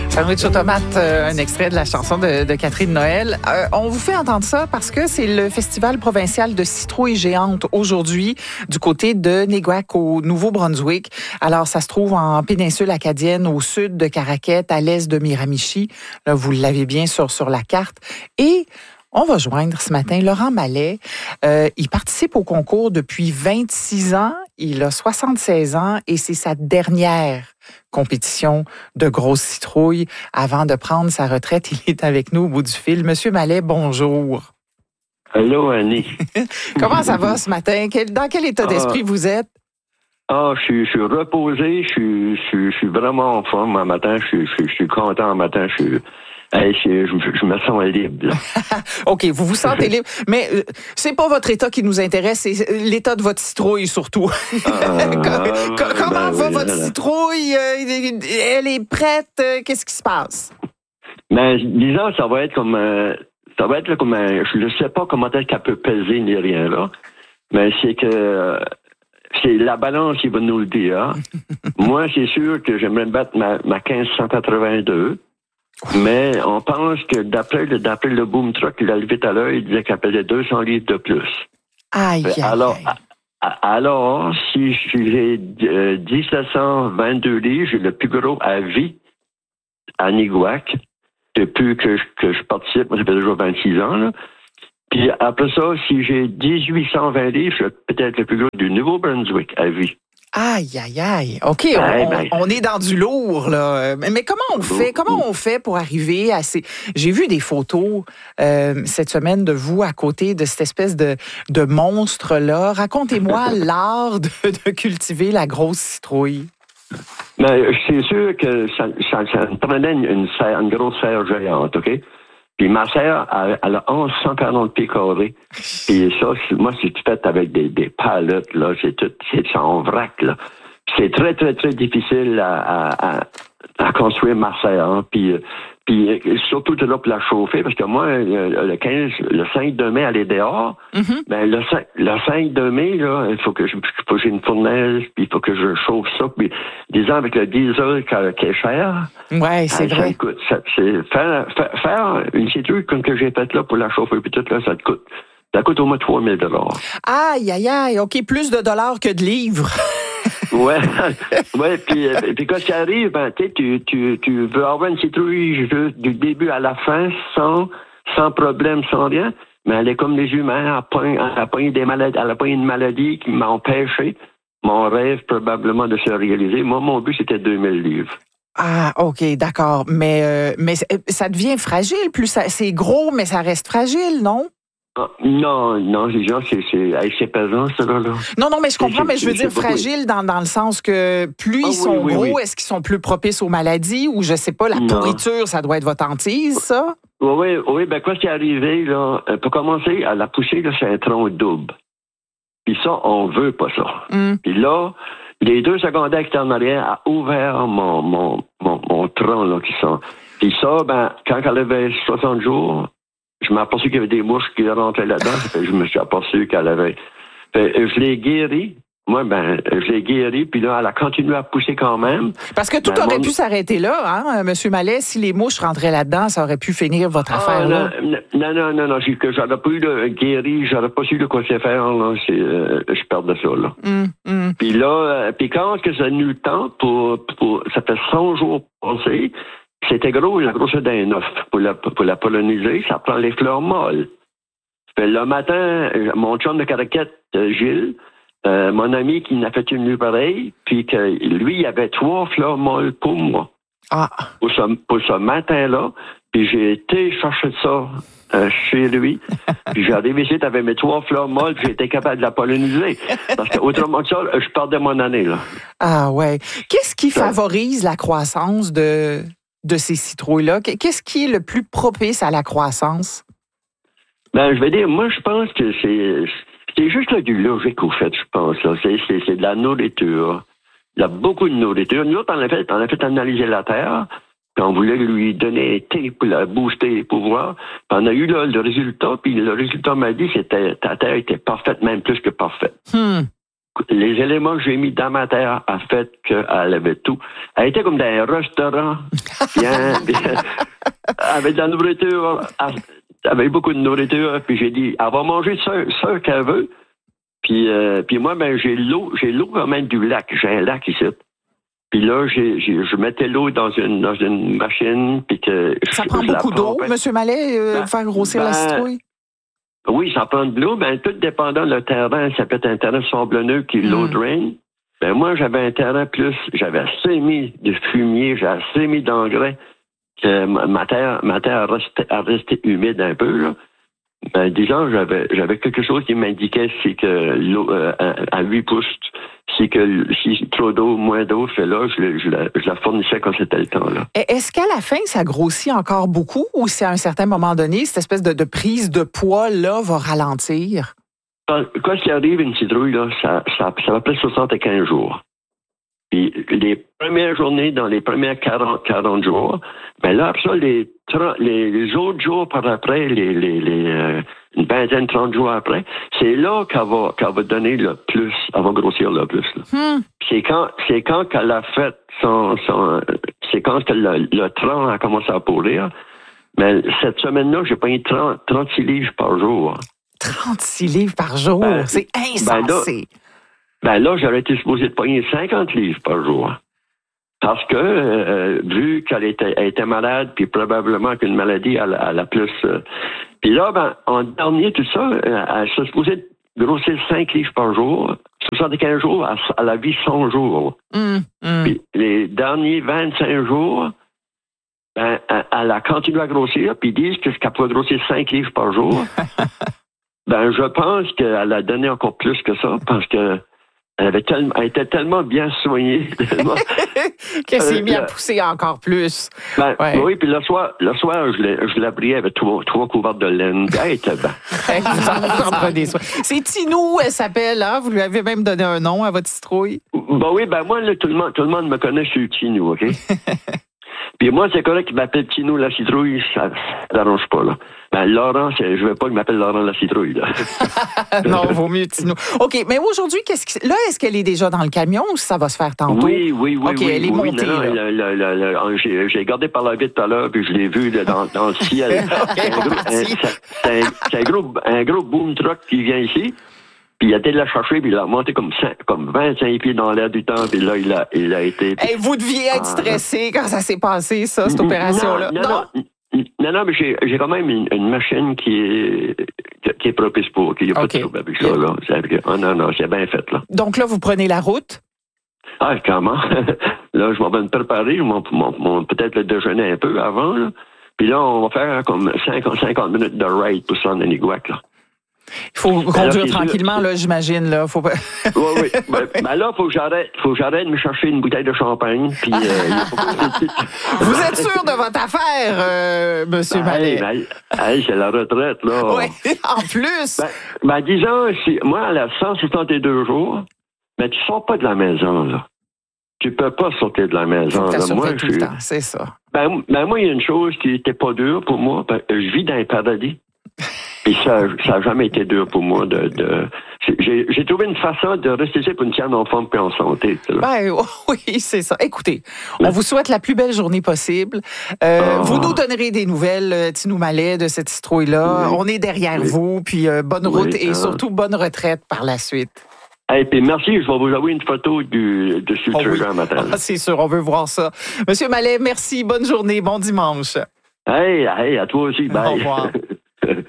Sandwich aux tomates, un extrait de la chanson de Catherine Noël. On vous fait entendre ça parce que c'est le Festival provincial de citrouilles géantes aujourd'hui du côté de Néguac au Nouveau-Brunswick. Alors, ça se trouve en péninsule acadienne au sud de Caraquet, à l'est de Miramichi. Là, vous l'avez bien sur la carte. Et on va joindre ce matin Laurent Mallet. Il participe au concours depuis 26 ans. Il a 76 ans et c'est sa dernière compétition de grosses citrouilles. Avant de prendre sa retraite, il est avec nous au bout du fil. Monsieur Mallet, bonjour. Allô, Annie. Comment ça va ce matin? Dans quel état d'esprit vous êtes? Je suis reposé, je suis vraiment en forme un matin, je suis content un matin, je me sens libre. Là. OK, vous vous sentez libre, mais c'est pas votre état qui nous intéresse, c'est l'état de votre citrouille surtout. Comment va votre citrouille? Elle est prête? Qu'est-ce qui se passe? Ben, disons, ça va être comme je ne sais pas comment est-ce qu'elle peut peser ni rien là, mais c'est que c'est la balance qui va nous le dire. Moi, c'est sûr que j'aimerais battre ma 1582. Mais on pense que d'après le boom truck qu'il a levé tout à l'heure, il disait qu'elle pesait 200 livres de plus. Aïe, alors, si j'ai 1722 livres, j'ai le plus gros à vie à Néguac, depuis que je participe, moi ça fait déjà 26 ans, là. Puis après ça, si j'ai 1820 livres, je suis peut-être le plus gros du Nouveau-Brunswick à vie. Aïe. OK, on est dans du lourd, là. Mais comment on fait pour arriver à ces... J'ai vu des photos cette semaine de vous à côté de cette espèce de monstre-là. Racontez-moi l'art de cultiver la grosse citrouille. Ben, c'est sûr que ça me prenait une grosse serre géante, OK? Puis ma serre, elle a 1140 pieds carrés. Puis ça, moi, c'est tout fait avec des palettes, là. C'est en vrac, là. C'est très, très, très difficile à construire ma serre, hein. Puis surtout, tu es là pour la chauffer, parce que moi, le 5 de mai, elle est dehors. Mm-hmm. Ben, le 5 de mai, là, il faut que j'ai une fournaise, puis il faut que je chauffe ça. Puis, disons, avec le diesel qui est cher. Ouais, c'est vrai. Écoute, faire une citrouille comme que j'ai faite là pour la chauffer, puis tout là, ça coûte au moins 3000 $. Aïe. OK, plus de dollars que de livres. Ouais, puis quand ça arrive, ben, tu veux avoir une citrouille juste du début à la fin, sans problème, sans rien, mais elle est comme les humains, elle a pas une maladie qui m'a empêché mon rêve probablement de se réaliser. Moi, mon but, c'était 2000 livres. Ah, OK, d'accord. Mais ça devient fragile, c'est gros, mais ça reste fragile, non? Non, c'est pesant, ça, là. Non, mais je comprends, mais je veux dire fragile dans le sens que plus ils sont gros, est-ce qu'ils sont plus propices aux maladies ou je sais pas, la pourriture, ça doit être votre hantise, ça? Oui, ben quoi qui est arrivé, là, pour commencer, à la poussée, là, c'est un tronc double. Puis ça, on veut pas ça. Puis là, les 2 secondaires qui étaient en arrière a ouvert mon tronc, là, qui sont. Puis ça, ben, quand elle avait 60 jours, je m'ai aperçu qu'il y avait des mouches qui rentraient là-dedans. Je me suis aperçu qu'elle avait... je l'ai guérie. Moi, je l'ai guérie. Puis là, elle a continué à pousser quand même. Parce que tout aurait pu s'arrêter là, hein, M. Mallet. Si les mouches rentraient là-dedans, ça aurait pu finir votre affaire, là. Non. J'aurais pas eu le guéri. J'aurais pas su de quoi c'est faire, là. Je perdais ça, là. Puis là, quand que ça a eu le temps pour... Ça fait 100 jours passés. C'était gros, la grosseur d'un œuf. Pour la polliniser, ça prend les fleurs molles. Le matin, mon chum de Caraquet, Gilles, mon ami qui n'a fait une nuit pareille, puis que lui, il avait 3 fleurs molles pour moi. Ah. Pour ce matin-là, puis j'ai été chercher ça chez lui. Puis j'arrive ici, t'avais mes 3 fleurs molles, puis j'ai été capable de la polliniser. Parce que autrement que ça, je perdais mon année, là. Ah ouais. Qu'est-ce qui favorise la croissance de ces citrouilles-là? Qu'est-ce qui est le plus propice à la croissance? Ben, je vais dire, moi, je pense que c'est juste là, du logique, au fait, je pense. Là. C'est de la nourriture. Il y a beaucoup de nourriture. Nous autres, on a fait analyser la terre, puis on voulait lui donner un thé pour la booster, pour voir. Puis on a eu là, le résultat, puis le résultat m'a dit que ta terre était parfaite, même plus que parfaite. les éléments que j'ai mis dans ma terre a fait qu'elle avait tout. Elle était comme dans un restaurant, avec de la nourriture, avec beaucoup de nourriture, puis j'ai dit, elle va manger ce qu'elle veut. Puis moi, ben j'ai l'eau quand même du lac. J'ai un lac ici. Puis là, je mettais l'eau dans une machine, puis que ça prend beaucoup d'eau, M. Mallet, faire grossir la citrouille? Oui, ça prend de l'eau, tout dépendant le terrain. Ça peut être un terrain sablonneux qui l'eau drain. Moi, j'avais un terrain plus, j'avais assez mis de fumier, j'avais assez mis d'engrais que ma terre a resté humide un peu, là. Disons, j'avais quelque chose qui m'indiquait c'est que l'eau à 8 pouces, c'est que si trop d'eau, moins d'eau, je la fournissais quand c'était le temps, là. Est-ce qu'à la fin, ça grossit encore beaucoup ou c'est à un certain moment donné, cette espèce de prise de poids là va ralentir? Quand il arrive une citrouille, là, ça va près 75 jours. Puis les premières journées, dans les premières 40 jours, là, après ça, les autres jours par après, une vingtaine, 30 jours après, c'est là qu'elle va donner le plus, elle va grossir le plus. C'est quand qu'elle a fait c'est quand que le tronc a commencé à pourrir. Mais cette semaine-là, j'ai pris 36 livres par jour. 36 livres par jour? C'est insensé. Là, j'aurais été supposé de pogner 50 livres par jour. Parce que, vu qu'elle était malade, puis probablement qu'une maladie, elle a plus... Puis là, en dernier, tout ça, elle se supposait de grossir 5 livres par jour. 75 jours, elle a vu 100 jours. Puis les derniers 25 jours, elle a continué à grossir, puis ils disent qu'elle peut grossir 5 livres par jour. Je pense qu'elle a donné encore plus que ça, parce que elle était tellement bien soignée. Qu'elle s'est mise à pousser encore plus. Oui, puis le soir, je l'abris avec trois couverts de laine. Elle était bien. C'est Tinou, elle s'appelle, hein? Vous lui avez même donné un nom à votre citrouille? Oui, moi, là, tout le monde me connaît sur Tinou, OK? Puis moi, c'est correct qu'il m'appelle Tinou la citrouille, ça n'arrange pas, là. Laurent, je ne veux pas qu'il m'appelle Laurent la citrouille, là. Non, vaut mieux Tinou. OK, mais aujourd'hui, est-ce qu'elle est déjà dans le camion ou ça va se faire tantôt? Oui. OK, elle est montée, là. J'ai regardé par la vitre tout à l'heure, puis je l'ai vu là, dans le ciel. C'est un gros boom truck qui vient ici. Puis il a été la chercher, puis il a monté comme 25 pieds dans l'air du temps, puis là, il a été... vous deviez être stressé quand ça s'est passé, ça, cette opération-là. Non, mais j'ai quand même une machine qui est propice pour, qu'il n'y a pas de trouble avec ça, là. Non, c'est bien fait, là. Donc là, vous prenez la route? Comment? Là, je m'en vais me préparer, peut-être le déjeuner un peu avant, là. Puis là, on va faire comme 50 minutes de ride pour ça en Aniguac, là. Il faut conduire tranquillement, là, j'imagine. Là. Faut pas... Oui. Là, il faut que j'arrête de me chercher une bouteille de champagne. Puis, vous êtes sûr de votre affaire, M. Mallet? C'est la retraite, là. Oui, en plus. Disons, moi, à la 162 jours, mais tu ne sors pas de la maison, là. Tu peux pas sortir de la maison. Moi, tout le temps, c'est ça. Moi, il y a une chose qui n'était pas dure pour moi. Je vis dans un paradis. Puis ça n'a jamais été dur pour moi j'ai trouvé une façon de rester pour une tienne en forme et en santé. Oui, c'est ça. Écoutez, on vous souhaite la plus belle journée possible. Vous nous donnerez des nouvelles, Tinou Mallet, de cette citrouille-là. On est derrière vous, puis bonne route et surtout bonne retraite par la suite. Puis merci, je vais vous envoyer une photo de ce truc-là matin. C'est sûr, on veut voir ça. Monsieur Mallet, merci, bonne journée, bon dimanche. Hey, à toi aussi, bye. Au revoir.